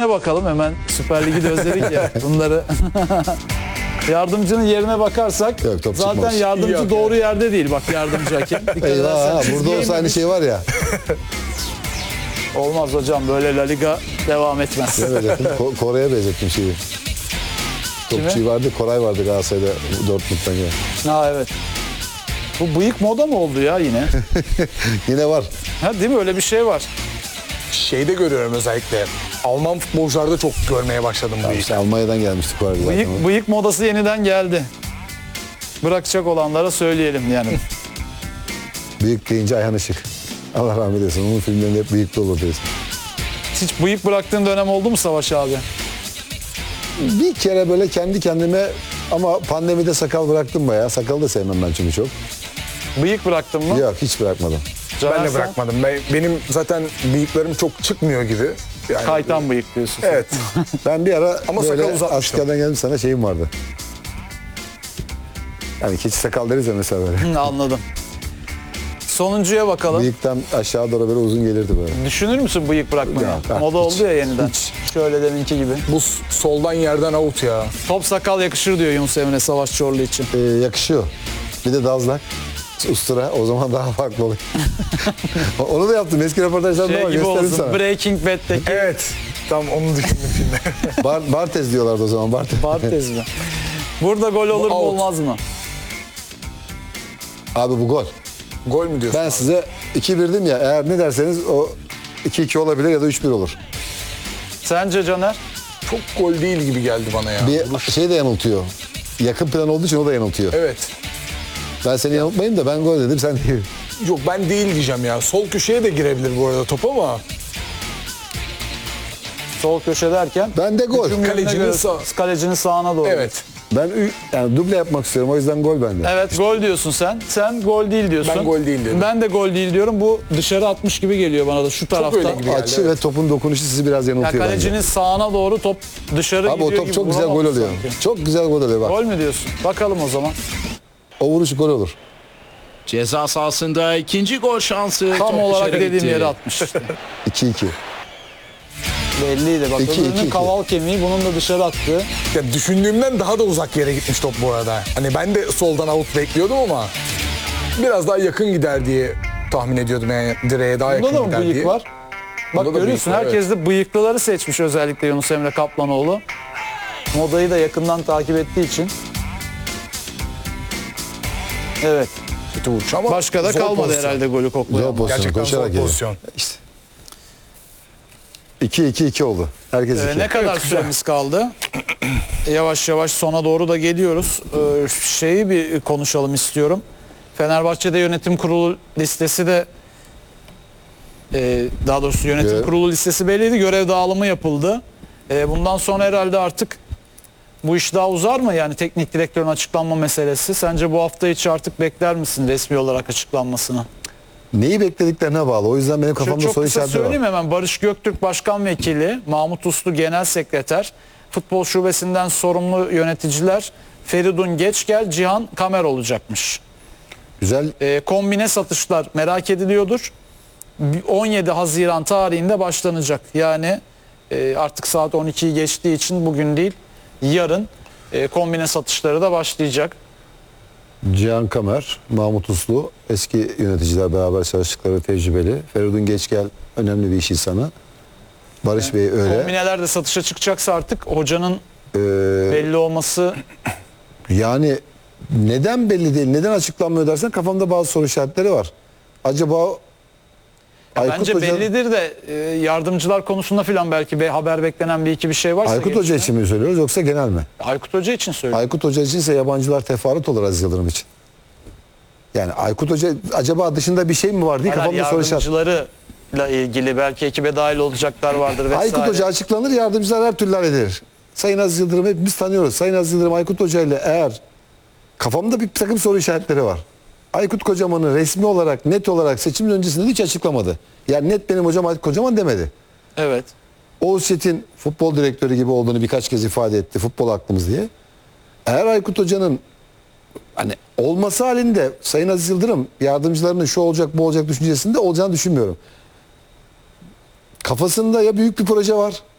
yerine bakalım hemen. Süper Lig'i de özledik ya bunları. Yardımcının yerine bakarsak Yok, top zaten çıkmaz. yardımcı Yok, doğru yerde değil. Bak yardımcı hakem. Dikkat Eyvah, edersen burada olsa aynı şey var ya. olmaz hocam, böyle La Liga devam etmez. Ne benzettim? Koray'a benzettim şeyi. Topçuyu vardı, Koray vardı Galatasaray'da, Dortmund'dan ya. Ha evet. Bu bıyık moda mı oldu ya yine? Yine var. Ha değil mi, öyle bir şey var. Şeyde görüyorum özellikle. Alman futbolcularda çok görmeye başladım bu İşte Almanya'dan gelmiştik Koray zaten. Bıyık modası yeniden geldi. Bırakacak olanlara söyleyelim yani. Bıyık deyince Ayhan Işık. Allah rahmet eylesin. Onun filmlerinde hep bıyıklı olur diyorsun. Hiç bıyık bıraktığın dönem oldu mu Savaş abi? Bir kere böyle kendi kendime, ama pandemide sakal bıraktım bayağı. Sakalı da sevmem ben çünkü çok. Bıyık bıraktın mı? Yok, hiç bırakmadım. Caner Ben de sen? bırakmadım. Benim zaten bıyıklarım çok çıkmıyor gibi. Yani, Kaytan bıyık diyorsun. Evet. Ben bir ara Ama böyle sakal uzatmıştım. askerden geldim, sana şeyim vardı. Yani keçi sakal deriz ya mesela böyle. Hı, anladım. Sonuncuya bakalım. Bıyıktan aşağı doğru böyle uzun gelirdi böyle. Düşünür müsün bıyık bırakmayı? Ya, Moda hiç, oldu ya yeniden. hiç. Şöyle deminki gibi. Bu soldan yerden out ya. Top sakal yakışır diyor Yunus Emre Savaş Çorlu için. Yakışıyor. Bir de dazlak. Ustura, o zaman daha farklı oluyor. Onu da yaptım. Eski röportajlarımda Şey var. gibi Göstereyim olsun. sana. Breaking Bad'deki Evet. Tam onu düşündüm filmde. Bartez diyorlardı o zaman. Bartez. Barthez mi? Burada gol olur mu out. olmaz mı? Abi bu gol. Gol mü diyorsun? Ben size 2-1'dim ya. Eğer ne derseniz o 2-2 olabilir ya da 3-1 olur. Sence Caner? Çok gol değil gibi geldi bana ya. Bir şey de yanıltıyor. Yakın plan olduğu için o da yanıltıyor. Evet. Ben seni yanıltmayayım da ben gol dedim, sen değil. Yok ben değil diyeceğim ya. Sol köşeye de girebilir bu arada top ama. Sol köşe derken? Ben de gol. Hücum yönüne Kalecinin göre sağ- kalecinin sağına doğru. Evet. Ben yani duble yapmak istiyorum, o yüzden gol bende. Evet, gol diyorsun sen. Sen gol değil diyorsun. Ben gol değil dedim. Ben de gol değil diyorum. Bu dışarı atmış gibi geliyor bana da şu tarafta. öyle gibi geldi. Açı ve topun dokunuşu sizi biraz Ya yanıltıyor kalecinin bence. sağına doğru top dışarı Abi o gidiyor top gibi çok güzel gol vuramamış oluyor. sanki. Çok güzel gol oluyor bak. Gol mü diyorsun? Bakalım o zaman. O vuruş gol olur. Ceza sahasında ikinci gol şansı. Tam Top olarak dışarı dediğim gitti. yere atmış. 2-2. Belliydi bak. 2-2. Öbürünün kaval kemiği, bunun da dışarı attığı. Ya düşündüğümden daha da uzak yere gitmiş top bu arada. Hani ben de soldan out bekliyordum ama biraz daha yakın gider diye tahmin ediyordum, yani direğe daha Bunda yakın da mı gider bıyık diye. var? Bak Bunda da görüyorsun, bıyık var, herkes de bıyıklıları seçmiş, özellikle Yunus Emre Kaplanoğlu. Modayı da yakından takip ettiği için. Evet. Kötü vuruş ama Başka da zor kalmadı pozisyon. herhalde golü Zor koklayan. pozisyon. Gerçekten Koşarak zor geliyor. pozisyon. İşte. 2-2-2 oldu. Herkes 2. Ne kadar süremiz kaldı? Yavaş yavaş sona doğru da geliyoruz. Şeyi bir konuşalım istiyorum. Fenerbahçe'de yönetim kurulu listesi de daha doğrusu yönetim Evet. kurulu listesi belliydi. Görev dağılımı yapıldı. Bundan sonra herhalde artık bu iş daha uzar mı? Yani teknik direktörün açıklanma meselesi. Sence bu hafta içi artık bekler misin resmi olarak açıklanmasını? Neyi beklediklerine bağlı. O yüzden benim kafamda Çok soru kısa işaretleri var. söyleyeyim hemen. Barış Göktürk Başkan Vekili, Mahmut Uslu Genel Sekreter, futbol şubesinden sorumlu yöneticiler Feridun Geçgel, Cihan Kamer olacakmış. Güzel. Kombine satışlar merak ediliyordur. 17 Haziran tarihinde başlanacak. Yani artık saat 12'yi geçtiği için bugün değil, yarın kombine satışları da başlayacak. Cihan Kamer, Mahmut Uslu, eski yöneticiler, beraber çalıştıkları tecrübeli. Feridun Geçgel önemli bir iş insanı. Barış Bey öyle. Kombineler de satışa çıkacaksa artık hocanın Ee, belli olması. Yani neden belli değil, neden açıklanmıyor dersen kafamda bazı soru işaretleri var. Acaba Aykut Bence Hoca, bellidir de yardımcılar konusunda filan belki haber beklenen bir iki bir şey varsa. Aykut Hoca gelişme. için mi söylüyoruz yoksa genel mi? Aykut Hoca için söylüyorum. Aykut Hoca içinse yabancılar teferruat olur Aziz Yıldırım için. Yani Aykut Hoca acaba dışında bir şey mi var diye kafamda soru işaretleri. Yardımcılarıyla ilgili belki ekibe dahil olacaklar vardır vesaire. Aykut Hoca açıklanır, yardımcılar her türlü halledilir. Sayın Aziz Yıldırım hepimiz tanıyoruz. Sayın Aziz Yıldırım Aykut Hoca ile eğer kafamda bir takım soru işaretleri var. Aykut Kocaman'ı resmi olarak, net olarak seçimin öncesinde hiç açıklamadı. Yani net benim hocam Aykut Kocaman demedi. Evet. Oğuz Çetin futbol direktörü gibi olduğunu birkaç kez ifade etti, futbol aklımız diye. Eğer Aykut Hoca'nın hani olması halinde Sayın Aziz Yıldırım yardımcılarının şu olacak bu olacak düşüncesinde olacağını düşünmüyorum. Kafasında ya büyük bir proje var